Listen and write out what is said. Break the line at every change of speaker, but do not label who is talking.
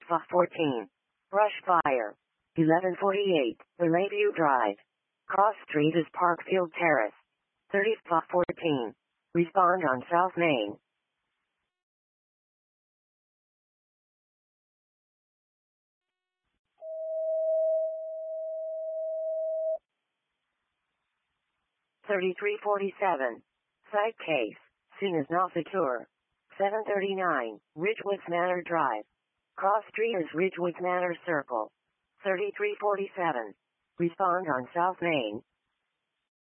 14. Brush fire. 1148. The Lakeview Drive. Cross Street is Parkfield Terrace. 14. Respond on South Main. $33.47. Site case. Scene is not secure. $7.39. Ridgewoods Manor Drive. Cross Street is Ridgewoods Manor Circle. $33.47. Respond on South Main.